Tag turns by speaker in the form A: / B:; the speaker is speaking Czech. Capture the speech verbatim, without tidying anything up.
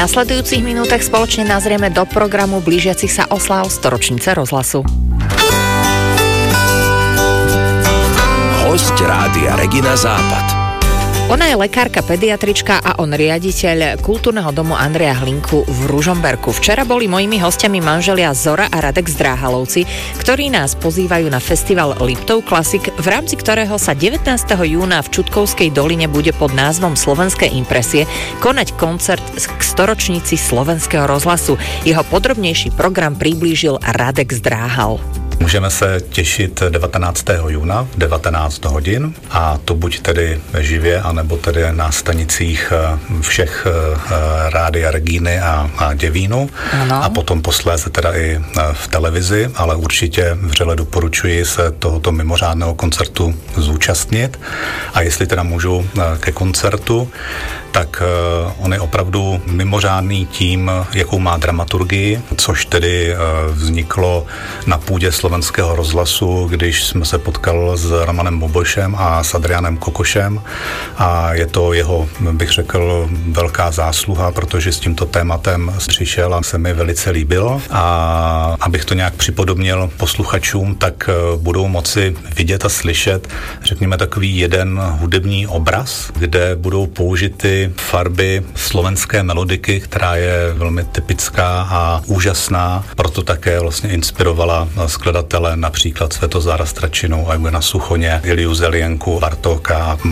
A: nasledujúcich minútach spoločne nazrieme do programu blížiacich sa osláv storočnice rozhlasu.
B: Hosť Rádia Regina Západ.
A: Ona je lekárka, pediatrička a on riaditeľ kultúrneho domu Andreja Hlinku v Ružomberku. Včera boli mojimi hostiami manželia Zora a Radek Zdráhalovci, ktorí nás pozývajú na festival Liptov Classic, v rámci ktorého sa devätnásteho júna v Čutkovskej doline bude pod názvom Slovenské impresie konať koncert k storočnici Slovenského rozhlasu. Jeho podrobnejší program priblížil Radek Zdráhal.
C: Můžeme se těšit devatenáctého júna v devatenáct hodin a to buď tedy živě, anebo tedy na stanicích všech Rádia Regíny a, a Děvínu. Ano. A potom posléze teda i v televizi, ale určitě vřele doporučuji se tohoto mimořádného koncertu zúčastnit. A jestli teda můžu ke koncertu, tak on je opravdu mimořádný tím, jakou má dramaturgii, což tedy vzniklo na půdě Slovenského rozhlasu, když jsme se potkal s Romanem Bobošem a s Adrianem Kokošem a je to jeho, bych řekl, velká zásluha, protože s tímto tématem přišel a se mi velice líbil a abych to nějak připodobnil posluchačům, tak budou moci vidět a slyšet, řekněme, takový jeden hudební obraz, kde budou použity farby slovenské melodiky, která je velmi typická a úžasná, proto také vlastně inspirovala skladatele například Světozara Stračinu, Eugena Suchoně, Iliu Zelienku, Bartóka,